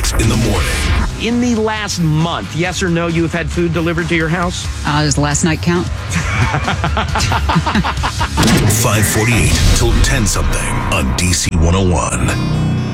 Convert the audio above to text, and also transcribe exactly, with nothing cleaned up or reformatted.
six in the morning. In the last month, yes or no, you have had food delivered to your house? Uh, does last night count? five forty-eight till ten something on D C one oh one.